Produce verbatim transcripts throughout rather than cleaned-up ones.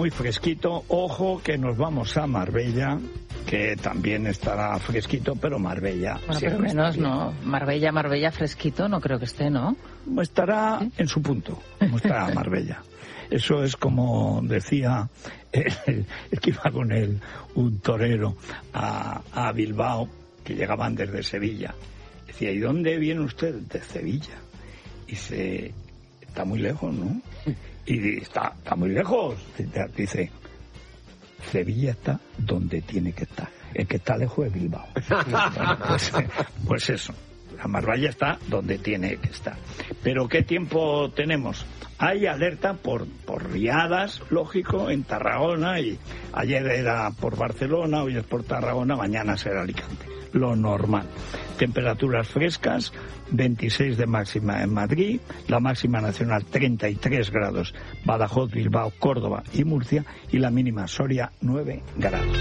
muy fresquito. Ojo que nos vamos a Marbella, que también estará fresquito, pero Marbella... Bueno, pero menos, ¿no? Marbella, Marbella fresquito, no creo que esté, ¿no? Estará ¿Sí? en su punto, como está Marbella. Eso es como decía el, el que iba con él, un torero a, a Bilbao, que llegaban desde Sevilla. Decía, ¿y dónde viene usted? De Sevilla. Y dice, está muy lejos, ¿no? Y dice, está, está muy lejos. Dice, Sevilla está donde tiene que estar. El que está lejos es Bilbao. Bueno, pues, pues eso. La Marbella está donde tiene que estar. Pero ¿qué tiempo tenemos? Hay alerta por, por riadas, lógico, en Tarragona, y ayer era por Barcelona, hoy es por Tarragona, mañana será Alicante. Lo normal. Temperaturas frescas, veintiséis de máxima en Madrid, la máxima nacional treinta y tres grados, Badajoz, Bilbao, Córdoba y Murcia, y la mínima Soria nueve grados.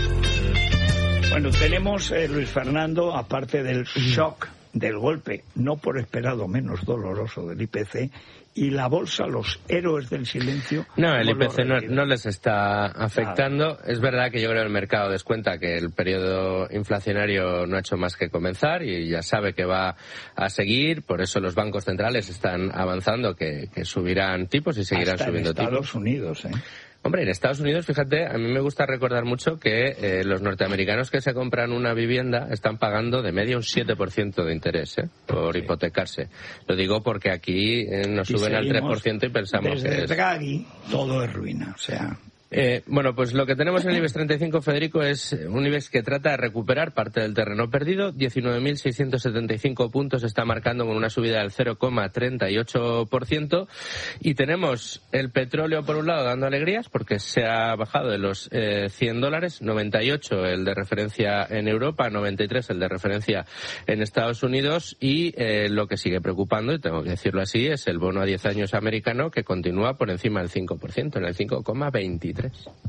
Bueno, tenemos, eh, Luis Fernando, aparte del shock, del golpe no por esperado menos doloroso del I P C, y la bolsa, los héroes del silencio... No, el I P C no, no les está afectando. Claro. Es verdad que yo creo que el mercado descuenta que el periodo inflacionario no ha hecho más que comenzar y ya sabe que va a seguir, por eso los bancos centrales están avanzando que, que subirán tipos y seguirán hasta subiendo en Estados tipos. Unidos, ¿eh? Hombre, en Estados Unidos, fíjate, a mí me gusta recordar mucho que eh, los norteamericanos que se compran una vivienda están pagando de media un siete por ciento de interés, ¿eh? Por sí. hipotecarse. Lo digo porque aquí eh, nos suben al tres por ciento y pensamos desde que es... Draghi, todo es ruina, o sea... Eh, bueno, pues lo que tenemos en el IBEX treinta y cinco, Federico, es un IBEX que trata de recuperar parte del terreno perdido. diecinueve mil seiscientos setenta y cinco puntos está marcando con una subida del cero coma treinta y ocho por ciento. Y tenemos el petróleo, por un lado, dando alegrías porque se ha bajado de los eh, cien dólares, noventa y ocho el de referencia en Europa, noventa y tres el de referencia en Estados Unidos. Y eh, lo que sigue preocupando, y tengo que decirlo así, es el bono a diez años americano, que continúa por encima del cinco por ciento, en el cinco coma veintitrés.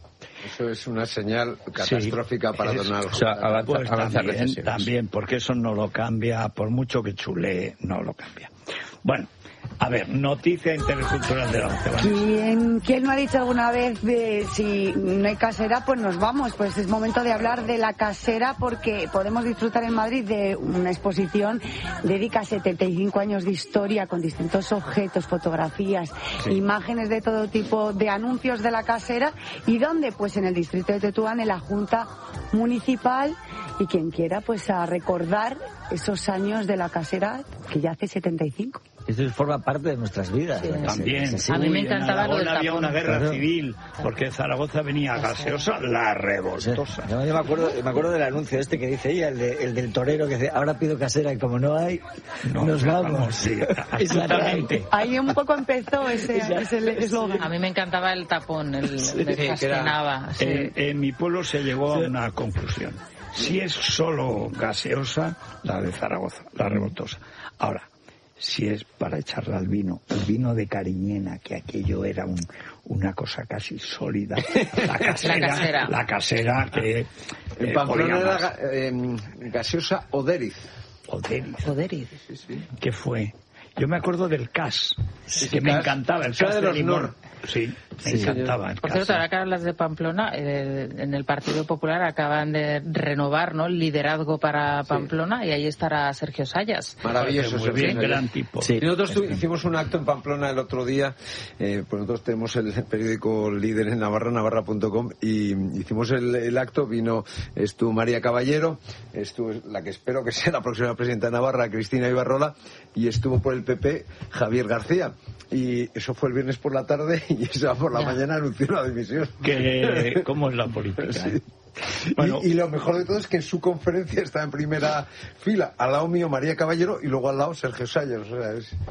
Eso es una señal catastrófica sí, para Donald Trump. O sea, avanza, pues avanza también, también, porque eso no lo cambia, por mucho que chulee, no lo cambia. Bueno, a ver, noticia intercultural de la once. ¿Quién, ¿Quién no ha dicho alguna vez de si no hay casera, pues nos vamos? Pues es momento de hablar de la casera porque podemos disfrutar en Madrid de una exposición dedica a setenta y cinco años de historia con distintos objetos, fotografías, sí. imágenes de todo tipo de anuncios de la casera. ¿Y dónde? Pues en el distrito de Tetuán, en la Junta Municipal, y quien quiera pues a recordar esos años de la casera que ya hace setenta y cinco. Esto forma parte de nuestras vidas. Sí, también. Sí. A mí me encantaba lo del tapón. Había una guerra claro. civil, porque Zaragoza venía gaseosa, la revoltosa. Yo, yo me acuerdo me acuerdo del anuncio este que dice ella, el, de, el del torero, que dice, ahora pido casera y como no hay, no, nos vamos. vamos sí, exactamente. Ahí un poco empezó ese eslogan. A mí me encantaba el tapón, el, sí, me fascinaba. Sí. En, en mi pueblo se llegó sí. a una conclusión. Si es solo gaseosa, la de Zaragoza, la revoltosa. Ahora, si es para echarle al vino, el vino de Cariñena, que aquello era un, una cosa casi sólida. La casera, la casera, la casera que... En eh, Pamplona era eh, gaseosa Oderiz. Oderiz. Oderiz. Sí, sí. ¿Qué fue? Yo me acuerdo del Cas, sí, que me Cas, encantaba, el Cas de, de los limón. Nor. Sí, me sí, encantaba. El Por Cas. cierto, ahora que hablas de Pamplona, eh, en el Partido Popular acaban de renovar, ¿no?, el liderazgo para Pamplona, sí. y ahí estará Sergio Sayas. Maravilloso, muy bien, gran tipo. Sí. Y nosotros tu, hicimos un acto en Pamplona el otro día, eh, pues nosotros tenemos el periódico líder en Navarra, navarra punto com, y hicimos el, el acto, vino, estuvo María Caballero, estuvo la que espero que sea la próxima presidenta de Navarra, Cristina Ibarrola, y estuvo por el P P Javier García. Y eso fue el viernes por la tarde y esa por la ya. mañana anunció la dimisión. Que, ¿cómo es la política? Sí. Bueno, y, y lo mejor de todo es que en su conferencia está en primera fila, al lado mío María Caballero y luego al lado Sergio Sayas. O sea, es,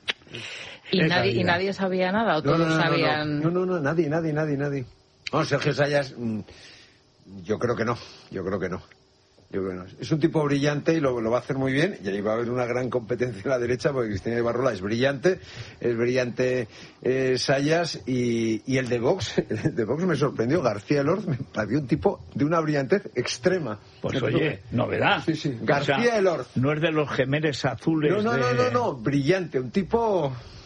¿Y, es nadie, ¿Y nadie sabía nada o todos no, no, no, sabían...? No, no, no, no, nadie, nadie, nadie, nadie. No, Sergio Sayas, yo creo que no, yo creo que no. Yo creo que no. Es un tipo brillante y lo, lo va a hacer muy bien, y ahí va a haber una gran competencia a la derecha porque Cristina Ibarrola es brillante, es brillante eh, Sayas y, y el de Vox, el de Vox me sorprendió, García Elorz me pareció un tipo de una brillantez extrema. Pues oye, novedad. Sí, sí. García o sea, Elorz. No es de los gemeres azules. No, no, de... no, no, no, brillante, un tipo...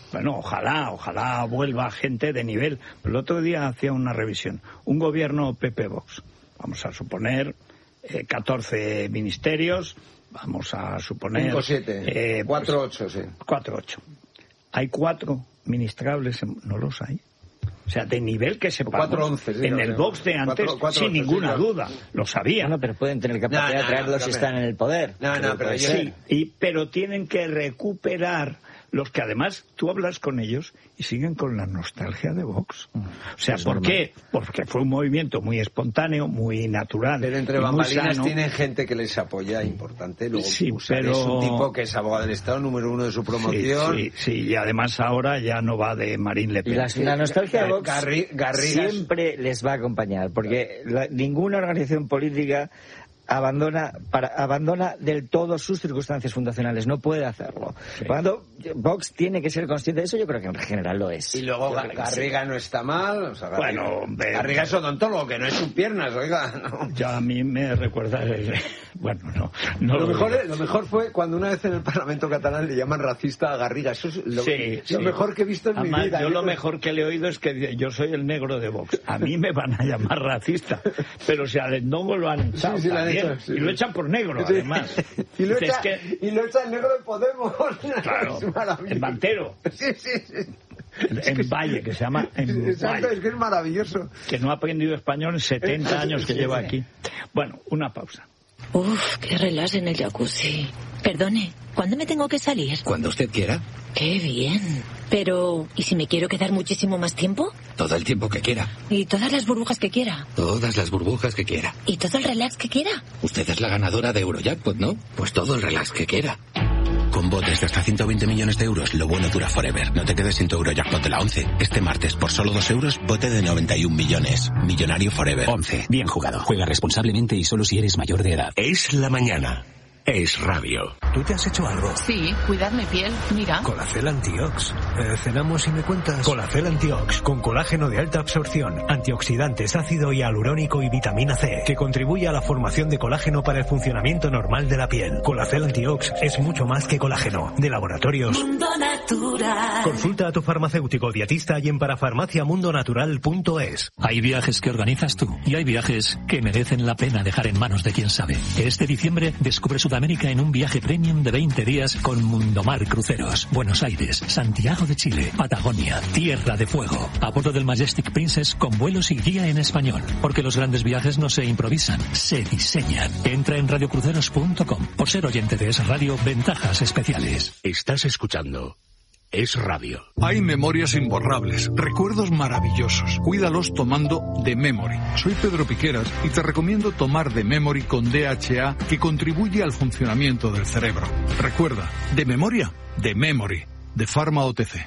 Bueno, ojalá, ojalá vuelva gente de nivel. El otro día hacía una revisión. Un gobierno P P-Vox. Vamos a suponer eh, catorce ministerios. Vamos a suponer... cinco siete. cuatro ocho, sí. cuatro ocho. Hay cuatro ministrables, en, no los hay. O sea, de nivel que sepamos. cuatro once, sí, en no, el no, Vox de antes, cuatro, cuatro, sin ocho, ninguna sí, claro. duda. Lo sabían. Bueno, pero pueden tener capacidad No, no, de traerlos no, si no, están en el poder. No, no, pero puede yo- ser. Sí, y, pero tienen que recuperar los que además tú hablas con ellos y siguen con la nostalgia de Vox. O sea, Es ¿por normal. qué? Porque fue un movimiento muy espontáneo, muy natural. Pero entre y muy bambalinas sano. tienen gente que les apoya importante. Luego, Sí, Busar pero- es un tipo que es abogado del Estado, número uno de su promoción. Sí, sí, sí, y además ahora ya no va de Marine Le Y Pen. la, la nostalgia de Vox Garri- Garrigas- siempre les va a acompañar, porque la- ninguna organización política abandona para abandona del todo sus circunstancias fundacionales, no puede hacerlo. Sí. Por lo tanto, Vox tiene que ser consciente de eso, yo creo que en general lo es. Y luego Yo Ga- creo que sí. Garriga no está mal. O sea, Garriga, Bueno, ve- Garriga es odontólogo, que no es sus piernas, oiga. No. Ya a mí me recuerda... Bueno, no. no Lo, mejor, digo. lo mejor fue cuando una vez en el Parlamento catalán le llaman racista a Garriga. Eso es lo, Sí, lo sí. mejor que he visto en Además, mi vida. yo lo mejor que le he oído es que dice, yo soy el negro de Vox. A mí me van a llamar racista. Pero si a Lendongo lo han echado Sí, sí, lo han también. hecho, sí. Y lo echan por negro, Sí. además. Y lo, Dices echa, que- y lo echa el negro de Podemos. Claro, Es maravilloso. el Mantero. Sí, sí, sí. En Valle, que se llama en Exacto, Valle, es que es maravilloso. que no ha aprendido español en setenta años que Sí, lleva sí. aquí. Bueno, una pausa. Uf, qué relax en el jacuzzi. Perdone, ¿cuándo me tengo que salir? Cuando usted quiera, Qué bien. Pero, ¿y si me quiero quedar muchísimo más tiempo? todo el tiempo que quiera, ¿Y todas las burbujas que quiera? todas las burbujas que quiera. ¿Y todo el relax que quiera? Usted es la ganadora de Eurojackpot, ¿no? Pues todo el relax que quiera. Con botes de hasta ciento veinte millones de euros, lo bueno dura forever. No te quedes sin tu Eurojackpot de la once. Este martes, por solo dos euros, bote de noventa y un millones. Millonario forever. once. Bien jugado. Juega responsablemente y solo si eres mayor de edad. Es la mañana. Es radio. ¿Tú te has hecho algo? Sí, cuidar mi piel, mira. Colacel Antiox. Eh, cenamos y me cuentas. Colacel Antiox, con colágeno de alta absorción, antioxidantes, ácido hialurónico y vitamina C, que contribuye a la formación de colágeno para el funcionamiento normal de la piel. Colacel Antiox es mucho más que colágeno. De laboratorios. Mundo Natural. Consulta a tu farmacéutico dietista y en parafarmaciamundonatural punto es. Hay viajes que organizas tú y hay viajes que merecen la pena dejar en manos de quien sabe. Este diciembre descubre Sudamérica en un viaje premium de veinte días con Mundomar Cruceros. Buenos Aires, Santiago de Chile, Patagonia, Tierra de Fuego. A bordo del Majestic Princess con vuelos y guía en español. Porque los grandes viajes no se improvisan, se diseñan. Entra en radio cruceros punto com. Por ser oyente de Es Radio, ventajas especiales. Estás escuchando Es Radio. Hay memorias imborrables, recuerdos maravillosos. Cuídalos tomando The Memory. Soy Pedro Piqueras y te recomiendo tomar The Memory con D H A, que contribuye al funcionamiento del cerebro. Recuerda, de memoria, The Memory, de Pharma O T C.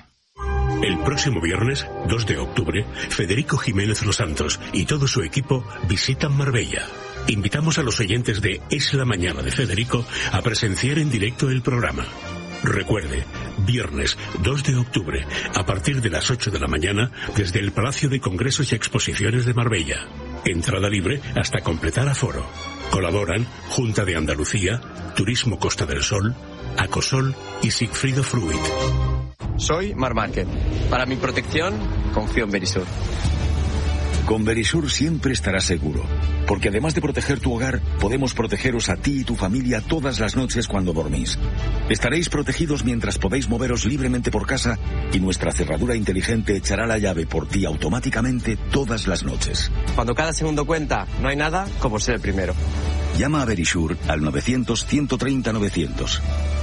El próximo viernes, dos de octubre, Federico Jiménez Los Santos y todo su equipo visitan Marbella. Invitamos a los oyentes de Es la Mañana de Federico a presenciar en directo el programa. Recuerde, viernes dos de octubre, a partir de las ocho de la mañana, desde el Palacio de Congresos y Exposiciones de Marbella. Entrada libre hasta completar aforo. Colaboran Junta de Andalucía, Turismo Costa del Sol, Acosol y Sigfrido Fruit. Soy Mar Márquez. Para mi protección, confío en Verisur. Con Verisur siempre estarás seguro, porque además de proteger tu hogar, podemos protegeros a ti y tu familia todas las noches cuando dormís. Estaréis protegidos mientras podéis moveros libremente por casa y nuestra cerradura inteligente echará la llave por ti automáticamente todas las noches. Cuando cada segundo cuenta, no hay nada como ser el primero. Llama a Verisur al novecientos, ciento treinta, novecientos.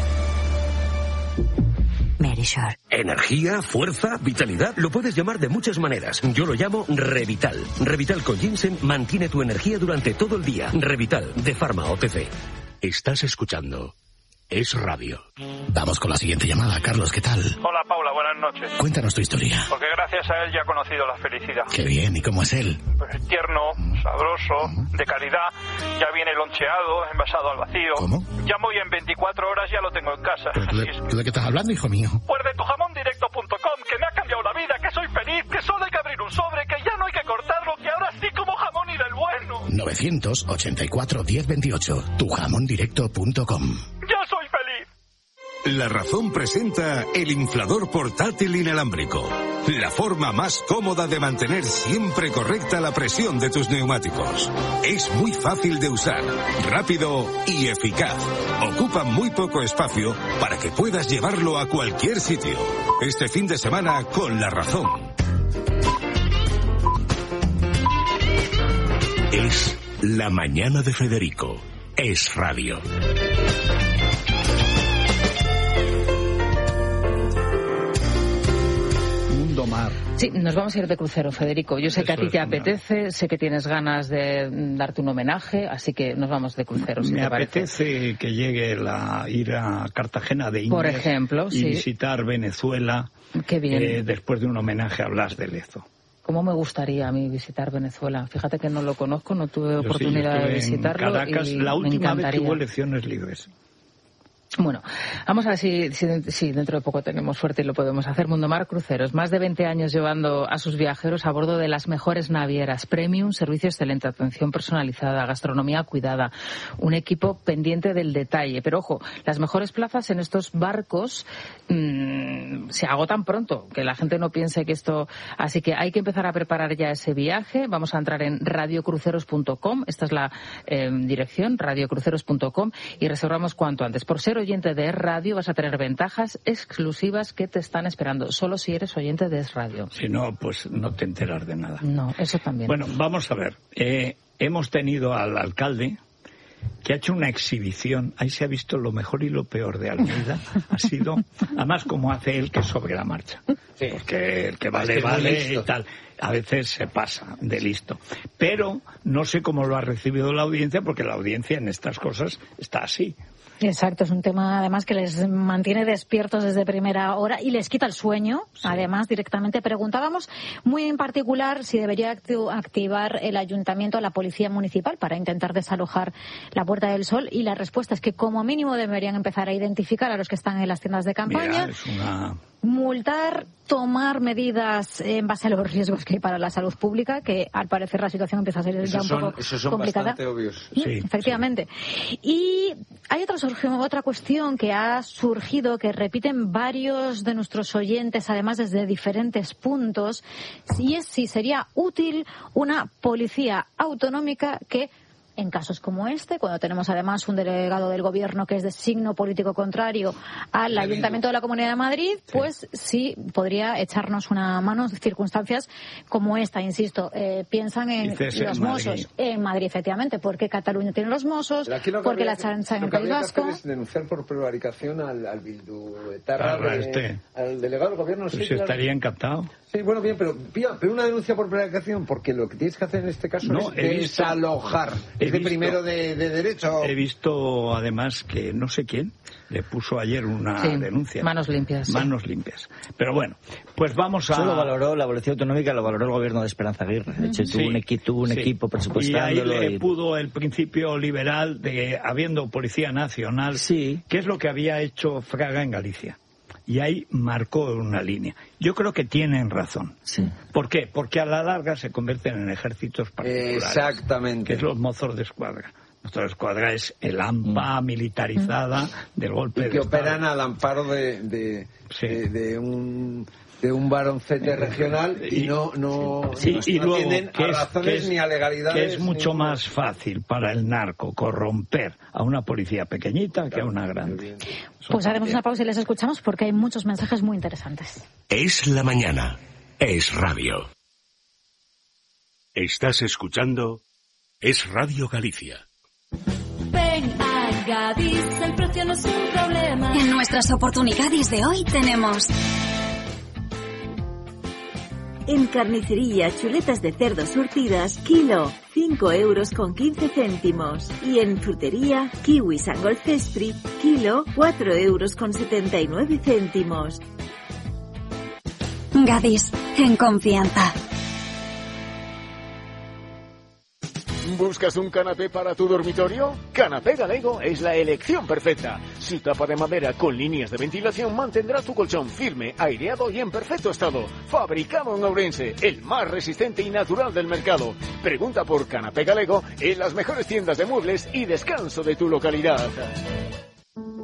Verisur. Energía, fuerza, vitalidad, lo puedes llamar de muchas maneras. Yo lo llamo Revital. Revital con ginseng mantiene tu energía durante todo el día. Revital, de Pharma O T C. Estás escuchando Es Radio. Vamos con la siguiente llamada. Carlos, ¿qué tal? Hola Paula, buenas noches. Cuéntanos tu historia. Porque gracias a él ya he conocido la felicidad. Qué bien, ¿y cómo es él? Pues tierno, sabroso, de calidad, ya viene loncheado, envasado al vacío. ¿Cómo? Llamo y en veinticuatro horas ya lo tengo en casa. ¿Pero tú de, Así es. tú de qué estás hablando, hijo mío? Pues de tu jamón directo punto com, que me ha cambiado la vida, que soy feliz, que solo hay que abrir un sobre, que ya no hay que cortarlo, que ahora sí como jamón y del bueno. novecientos ochenta y cuatro, diez veintiocho. tu jamón directo punto com. ¡Ya soy feliz! La Razón presenta el inflador portátil inalámbrico. La forma más cómoda de mantener siempre correcta la presión de tus neumáticos. Es muy fácil de usar, rápido y eficaz. Ocupa muy poco espacio para que puedas llevarlo a cualquier sitio. Este fin de semana con La Razón. Es La Mañana de Federico. Es radio. Mar. Sí, nos vamos a ir de crucero, Federico. Yo sé Eso que a ti te apetece, sé que tienes ganas de darte un homenaje, así que nos vamos de crucero. Si Me te apetece parece. que llegue la ir a Cartagena de Indias, por ejemplo, y sí. visitar Venezuela. Qué bien. Eh, después de un homenaje a Blas de Lezo. ¿Cómo me gustaría a mí visitar Venezuela? Fíjate que no lo conozco, no tuve Yo oportunidad sí, de visitarlo. En Caracas, y la última me vez que hubo elecciones libres. Bueno, vamos a ver si, si, si dentro de poco tenemos suerte y lo podemos hacer. Mundomar Cruceros, más de veinte años llevando a sus viajeros a bordo de las mejores navieras, premium, servicio excelente, atención personalizada, gastronomía cuidada, un equipo pendiente del detalle. Pero ojo, las mejores plazas en estos barcos mmm, se agotan pronto, que la gente no piense que esto... Así que hay que empezar a preparar ya ese viaje. Vamos a entrar en radio cruceros punto com, esta es la eh, dirección, radio cruceros punto com, y reservamos cuanto antes. Por ser oyente de Es Radio vas a tener ventajas exclusivas que te están esperando, solo si eres oyente de Es Radio. Si no, pues no te enteras de nada. No, eso también. Bueno, vamos a ver. Eh, hemos tenido al alcalde que ha hecho una exhibición. Ahí se ha visto lo mejor y lo peor de Almeida. Ha sido, además, como hace él, que es sobre la marcha. Sí. Porque el que vale, vale y tal. A veces se pasa de listo. Pero no sé cómo lo ha recibido la audiencia, porque la audiencia en estas cosas está así. Exacto, es un tema además que les mantiene despiertos desde primera hora y les quita el sueño. Sí. Además, directamente preguntábamos muy en particular si debería activar el ayuntamiento a la policía municipal para intentar desalojar la Puerta del Sol, y la respuesta es que como mínimo deberían empezar a identificar a los que están en las tiendas de campaña. Mira, es una... multar, tomar medidas en base a los riesgos que hay para la salud pública, que al parecer la situación empieza a ser esos ya un son, poco esos son complicada. Bastante obvios. Sí, efectivamente. Sí. Y hay otra, otra cuestión que ha surgido, que repiten varios de nuestros oyentes, además desde diferentes puntos, y es si sería útil una policía autonómica que, en casos como este, cuando tenemos además un delegado del gobierno que es de signo político contrario al Ayuntamiento de la Comunidad de Madrid, pues sí, sí podría echarnos una mano en circunstancias como esta. Insisto, eh, piensan en los en Mossos en Madrid, efectivamente, porque Cataluña tiene los Mossos, porque la chanza en el País Vasco. Es denunciar por prevaricación al, al Bilduetarra, claro, de, este. al delegado del gobierno. Pues sí, claro. Estaría encantado. Sí, bueno, bien, pero, pero una denuncia por prevaricación, porque lo que tienes que hacer en este caso no, es desalojar. Es de visto, primero de, de derecho. He visto, además, que no sé quién le puso ayer una sí, denuncia. Manos limpias. Manos sí. limpias. Pero bueno, pues vamos a... Eso lo valoró, la Policía Autonómica lo valoró el gobierno de Esperanza Aguirre. De hecho, sí, tuvo un, equi tuvo un sí. equipo presupuestándolo. Y ahí le y... pudo el principio liberal de, habiendo Policía Nacional, sí. que es lo que había hecho Fraga en Galicia. Y ahí marcó una línea. Yo creo que tienen razón. Sí. ¿Por qué? Porque a la larga se convierten en ejércitos particulares. Exactamente. Que es los mozos de escuadra. Nuestra escuadra es el AMPA mm. militarizada mm. del golpe y de que Estado. Operan al amparo de, de, sí. de, de un... de un baroncete regional y no no, sí, no, y no luego, tienden que a es, razones que es, ni a legalidades. Que es mucho ni... más fácil para el narco corromper a una policía pequeñita claro, que a una grande. Pues haremos una pausa y les escuchamos porque hay muchos mensajes muy interesantes. Es la mañana. Es radio. Estás escuchando Es Radio Galicia. Ven a Gadis, el precio no es un problema. En nuestras oportunidades de hoy tenemos... En carnicería, chuletas de cerdo surtidas, kilo, cinco euros con quince céntimos. Y en frutería, kiwis Angolcestri, kilo, cuatro euros con setenta y nueve céntimos. Gadis, en confianza. ¿Buscas un canapé para tu dormitorio? Canapé Galego es la elección perfecta. Su tapa de madera con líneas de ventilación mantendrá tu colchón firme, aireado y en perfecto estado. Fabricado en Ourense, el más resistente y natural del mercado. Pregunta por Canapé Galego en las mejores tiendas de muebles y descanso de tu localidad.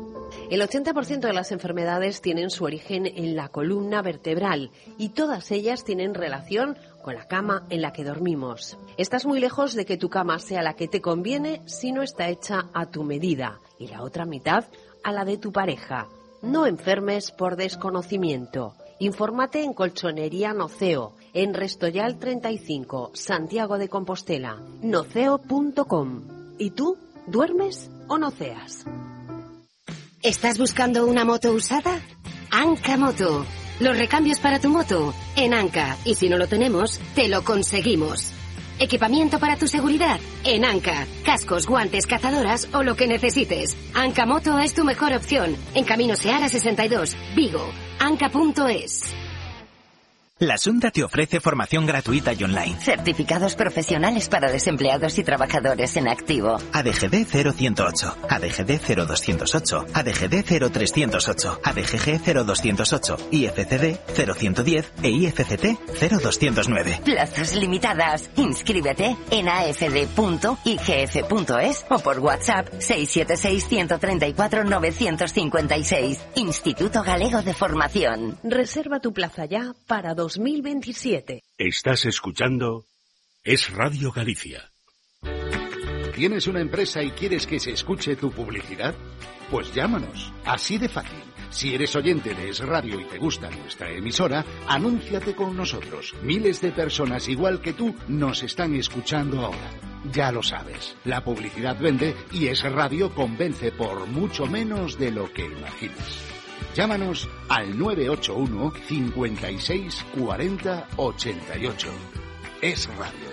El ochenta por ciento de las enfermedades tienen su origen en la columna vertebral y todas ellas tienen relación con la cama en la que dormimos. Estás muy lejos de que tu cama sea la que te conviene si no está hecha a tu medida y la otra mitad a la de tu pareja. No enfermes por desconocimiento. Infórmate en Colchonería Noceo, en Restoyal treinta y cinco, Santiago de Compostela, noceo punto com. ¿Y tú, duermes o noceas? ¿Estás buscando una moto usada? Anca Moto. Los recambios para tu moto en Anca. Y si no lo tenemos, te lo conseguimos. Equipamiento para tu seguridad en Anca. Cascos, guantes, cazadoras o lo que necesites. Anca Moto es tu mejor opción. En Camino Seara sesenta y dos, Vigo. Anca punto es. La Xunta te ofrece formación gratuita y online. Certificados profesionales para desempleados y trabajadores en activo. A D G D cero ciento ocho, A D G D cero doscientos ocho, A D G D cero trescientos ocho, A D G G cero doscientos ocho, I F C D cero ciento diez e I F C T cero doscientos nueve. Plazas limitadas. Inscríbete en a f d punto i g f punto es o por WhatsApp seis siete seis, uno tres cuatro, nueve cinco seis. Instituto Galego de Formación. Reserva tu plaza ya para dos mil veintisiete. Estás escuchando Es Radio Galicia. ¿Tienes una empresa y quieres que se escuche tu publicidad? Pues llámanos. Así de fácil. Si eres oyente de Es Radio y te gusta nuestra emisora, anúnciate con nosotros. Miles de personas igual que tú nos están escuchando ahora. Ya lo sabes, la publicidad vende y Es Radio convence por mucho menos de lo que imaginas. Llámanos al nueve ocho uno, cincuenta y seis, cuarenta, ochenta y ocho. Es Radio.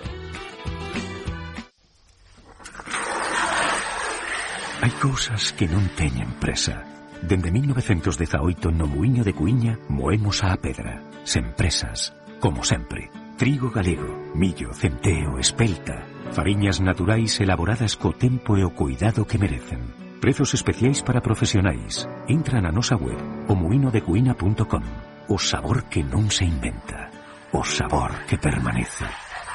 Hai cousas que non teñen presa. Dende mil novecientos dezaoito no Muiño de Cuíña moemos a pedra. Sen presas, como sempre. Trigo galego, millo, centeo, espelta. Fariñas naturais elaboradas co tempo e o cuidado que merecen. Prezos especiais para profesionais. Entra na nosa web o muino de cuína punto com. O sabor que non se inventa. O sabor que permanece.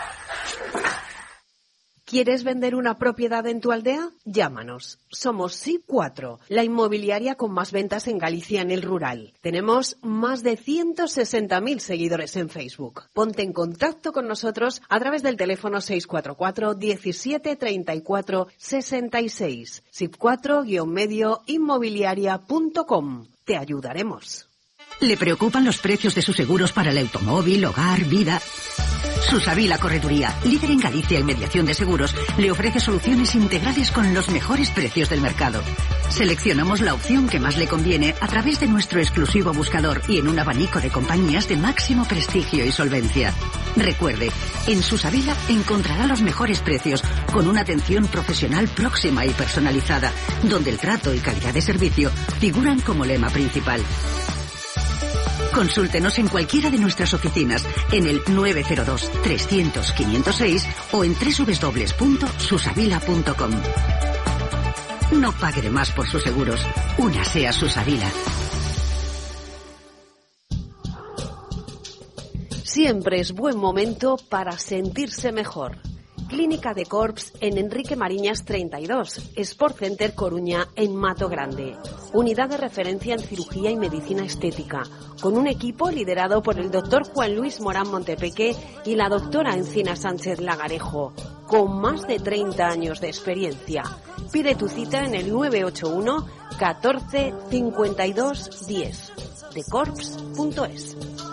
¿Quieres vender una propiedad en tu aldea? Llámanos. Somos S I cuatro, la inmobiliaria con más ventas en Galicia en el rural. Tenemos más de ciento sesenta mil seguidores en Facebook. Ponte en contacto con nosotros a través del teléfono seis cuatro cuatro, diecisiete, treinta y cuatro, sesenta y seis. S I cuatro guión medio inmobiliaria punto com. Te ayudaremos. ¿Le preocupan los precios de sus seguros para el automóvil, hogar, vida? Susavila Correduría, líder en Galicia en mediación de seguros, le ofrece soluciones integrales con los mejores precios del mercado. Seleccionamos la opción que más le conviene a través de nuestro exclusivo buscador y en un abanico de compañías de máximo prestigio y solvencia. Recuerde, en Susavila encontrará los mejores precios con una atención profesional próxima y personalizada, donde el trato y calidad de servicio figuran como lema principal. Consúltenos en cualquiera de nuestras oficinas en el nueve cero dos, trescientos, quinientos seis o en doble u doble u doble u punto susavila punto com. No pague de más por sus seguros. Únase a Susavila. Siempre es buen momento para sentirse mejor. Clínica de Corps en Enrique Mariñas treinta y dos, Sport Center Coruña en Mato Grande. Unidad de referencia en cirugía y medicina estética, con un equipo liderado por el doctor Juan Luis Morán Montepeque y la doctora Encina Sánchez Lagarejo, con más de treinta años de experiencia. Pide tu cita en el nueve ocho uno, catorce, cincuenta y dos, diez, de corps punto es.